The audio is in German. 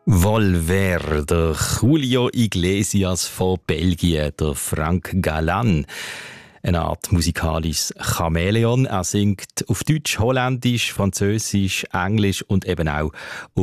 Volver, der Julio Iglesias von Belgien, der Frank Galan. Eine Art musikalisches Chamäleon. Er singt auf Deutsch, Holländisch, Französisch, Englisch und eben auch